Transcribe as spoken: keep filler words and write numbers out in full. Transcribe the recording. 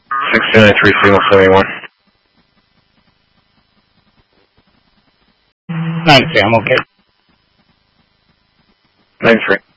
six two nine three, signal seventy-one. ninety-three, I'm okay. ninety-three.